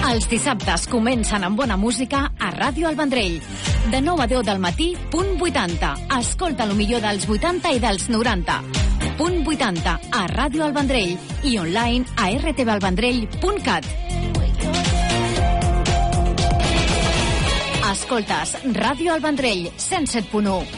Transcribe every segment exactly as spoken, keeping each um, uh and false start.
Els dissabtes comencen amb bona música a Ràdio El Vendrell. De nou a deu del matí, punt vuitanta. Escolta el millor dels vuitanta i dels noranta. Punt vuitanta a Ràdio El Vendrell i online a r t v el vendrell punt cat. Escoltes Ràdio El Vendrell, cent set punt u.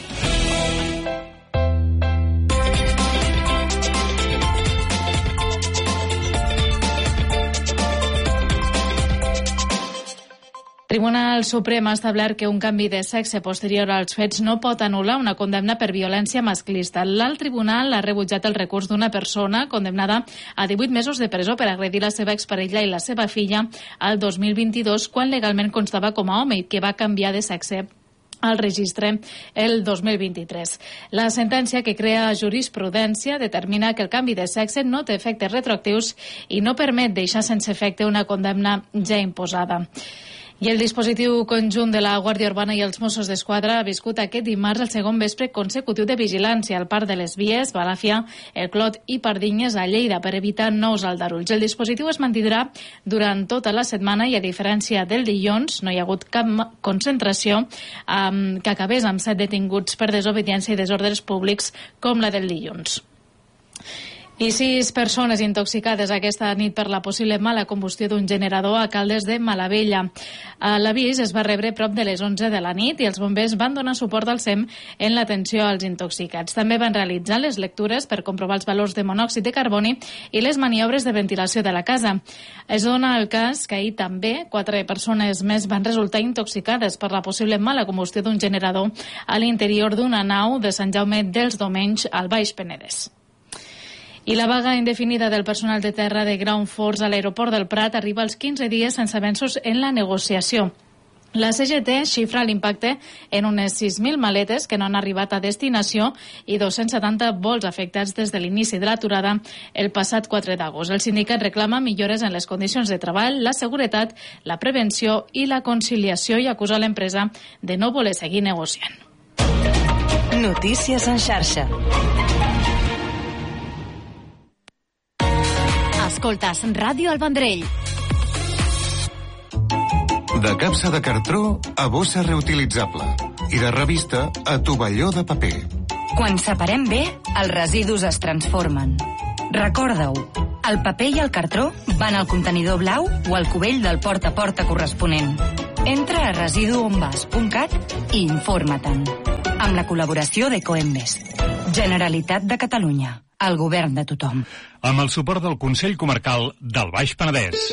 El Tribunal Suprem ha establert que un canvi de sexe posterior als fets no pot anul·lar una condemna per violència masclista. L'alt tribunal ha rebutjat el recurs d'una persona condemnada a divuit mesos de presó per agredir la seva exparella i la seva filla al dos mil vint-i-dos, quan legalment constava com a home i que va canviar de sexe al registre el dos mil vint-i-tres. La sentència, que crea jurisprudència, determina que el canvi de sexe no té efectes retroactius i no permet deixar sense efecte una condemna ja imposada. I el dispositiu conjunt de la Guàrdia Urbana i els Mossos d'Esquadra ha viscut aquest dimarts el segon vespre consecutiu de vigilància al Parc de les Vies, Balàfia, El Clot i Pardinyes a Lleida per evitar nous aldarulls. El dispositiu es mantindrà durant tota la setmana i, a diferència del dilluns, no hi ha hagut cap concentració um, que acabés amb set detinguts per desobediència i desordres públics com la del dilluns. I sis persones intoxicades aquesta nit per la possible mala combustió d'un generador a Caldes de Malavella. L'avís es va rebre prop de les onze de la nit i els bombers van donar suport al SEM en l'atenció als intoxicats. També van realitzar les lectures per comprovar els valors de monòxid de carboni i les maniobres de ventilació de la casa. Es dona el cas que ahir també quatre persones més van resultar intoxicades per la possible mala combustió d'un generador a l'interior d'una nau de Sant Jaume dels Domenys al Baix Penedès. I la vaga indefinida del personal de terra de Ground Force a l'aeroport del Prat arriba als quinze dies sense avenços en la negociació. La C G T xifra l'impacte en unes sis mil maletes que no han arribat a destinació i dos-cents setanta vols afectats des de l'inici de l'aturada el passat quatre d'agost. El sindicat reclama millores en les condicions de treball, la seguretat, la prevenció i la conciliació i acusa l'empresa de no voler seguir negociant. Notícies en xarxa. Escoltes Ràdio El Vendrell. De capsa de cartró a bossa reutilitzable i de revista a tovalló de paper. Quan separem bé, els residus es transformen. Recorda-ho, el paper i el cartró van al contenidor blau o al cubell del porta a porta corresponent. Entra a residu on vas punt cat i informa-te'n. Amb la col·laboració de Coembes. Generalitat de Catalunya. El govern de tothom. Amb el suport del Consell Comarcal del Baix Penedès.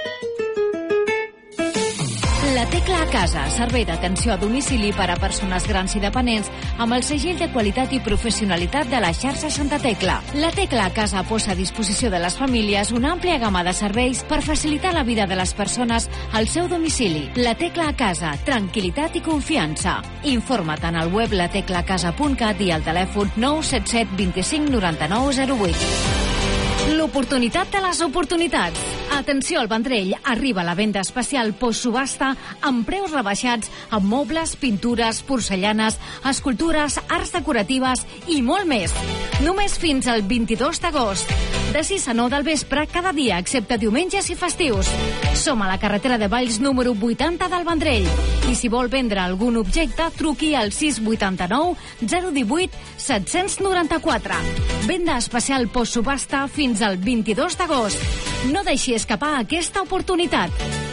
La Tecla a Casa, servei d'atenció a domicili per a persones grans i dependents amb el segell de qualitat i professionalitat de la xarxa Santa Tecla. La Tecla a Casa posa a disposició de les famílies una àmplia gamma de serveis per facilitar la vida de les persones al seu domicili. La Tecla a Casa, tranquil·litat i confiança. Informa't en el web la tecla casa punt cat i al telèfon nou set set vint-i-cinc noranta-nou zero vuit. L'oportunitat de les oportunitats. Atenció al Vendrell, arriba la venda especial postsubhasta amb preus rebaixats amb mobles, pintures, porcellanes, escultures, arts decoratives i molt més. Només fins al vint-i-dos d'agost. De sis a nou del vespre cada dia, excepte diumenges i festius. Som a la carretera de Valls número vuitanta del Vendrell. I si vol vendre algun objecte, truqui al sis vuitanta-nou zero divuit set noranta-quatre. Venda especial postsubhasta fins al vint-i-dos d'agost. No deixi escapar aquesta oportunitat.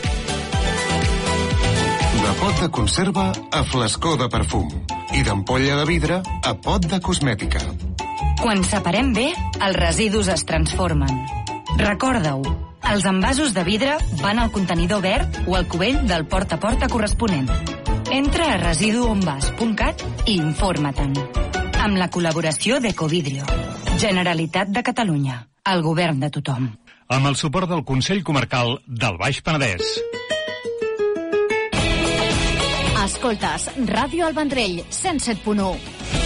De pot de conserva a flascó de perfum i d'ampolla de vidre a pot de cosmètica. Quan separem bé, els residus es transformen. Recorda-ho, els envasos de vidre van al contenidor verd o al cubell del porta a porta corresponent. Entra a residu on vas punt cat i informa-te'n. Amb la col·laboració d'Ecovidrio. Generalitat de Catalunya. El govern de tothom. Amb el suport del Consell Comarcal del Baix Penedès. Escoltes Ràdio El Vendrell, cent set punt u.